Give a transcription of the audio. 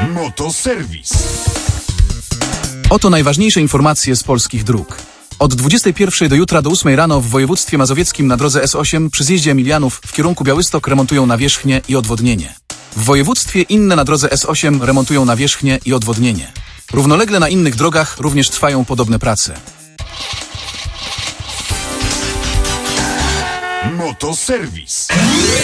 Motoserwis. Oto najważniejsze informacje z polskich dróg. Od 21 do jutra do 8 rano w województwie mazowieckim na drodze S8 przy zjeździe Emilianów w kierunku Białystok remontują nawierzchnię i odwodnienie. W województwie inne na drodze S8 remontują nawierzchnię i odwodnienie. Równolegle na innych drogach również trwają podobne prace. Motoserwis.